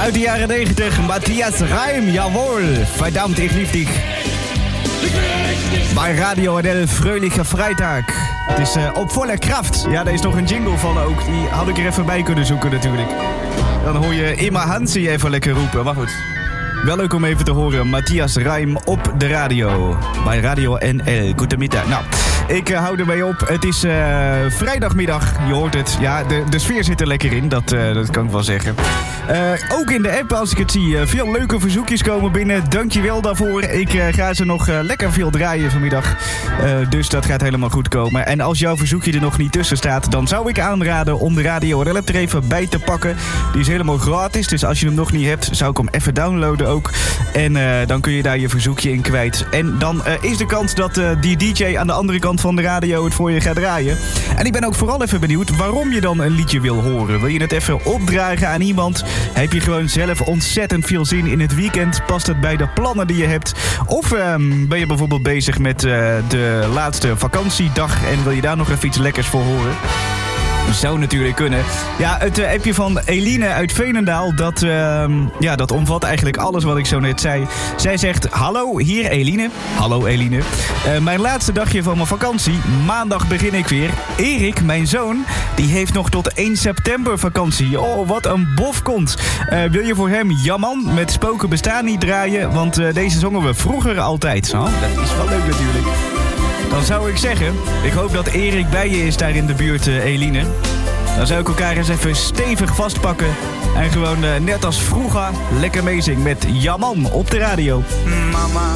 Uit de jaren 90, Matthias Reim, jawohl. Verdammt, ich lief dich. Bij Radio NL Fröhliche Freitag. Het is op volle kracht. Ja, daar is nog een jingle van ook. Die had ik er even bij kunnen zoeken natuurlijk. Dan hoor je Emma Hansi even lekker roepen. Maar goed. Wel leuk om even te horen. Matthias Reim op de radio. Bij Radio NL. Goedemiddag. Nou, ik hou ermee op. Het is vrijdagmiddag. Je hoort het. Ja, de sfeer zit er lekker in. Dat kan ik wel zeggen. Ook in de app, als ik het zie, veel leuke verzoekjes komen binnen. Dankjewel daarvoor. Ik ga ze nog lekker veel draaien vanmiddag. Dus dat gaat helemaal goed komen. En als jouw verzoekje er nog niet tussen staat, dan zou ik aanraden om de Radio NL er even bij te pakken. Die is helemaal gratis. Dus als je hem nog niet hebt, zou ik hem even downloaden ook. En dan kun je daar je verzoekje in kwijt. En dan is de kans dat die DJ aan de andere kant van de radio het voor je gaat draaien. En ik ben ook vooral even benieuwd waarom je dan een liedje wil horen. Wil je het even opdragen aan iemand? Heb je gewoon zelf ontzettend veel zin in het weekend? Past het bij de plannen die je hebt? Of ben je bijvoorbeeld bezig met de laatste vakantiedag en wil je daar nog even iets lekkers voor horen? Zou natuurlijk kunnen. Ja, het appje van Eline uit Veenendaal, dat omvat eigenlijk alles wat ik zo net zei. Zij zegt, hallo, hier Eline. Hallo Eline. Mijn laatste dagje van mijn vakantie. Maandag begin ik weer. Erik, mijn zoon, die heeft nog tot 1 september vakantie. Oh, wat een bofkont. Wil je voor hem Jamman met Spoken Bestaan niet draaien? Want deze zongen we vroeger altijd. Oh, dat is wel leuk natuurlijk. Dan zou ik zeggen, ik hoop dat Erik bij je is daar in de buurt, Eline. Dan zou ik elkaar eens even stevig vastpakken. En gewoon net als vroeger lekker meezingen met Jamman op de radio. Mama.